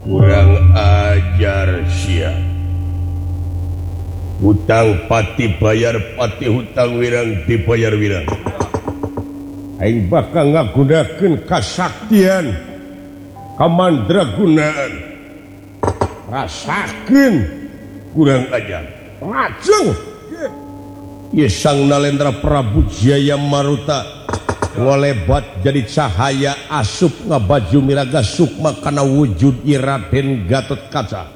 kurang ajar sia hutang pati bayar pati hutang wirang dibayar wirang aing bakal ngagunakeun kasaktian kamandragunaan rasakeun kurang ajar lajeng ieu sang Nalendra Prabu Jaya Maruta ngalebat jadi cahaya asup ngabaju miraga sukma kana wujud Raden Gatotkaca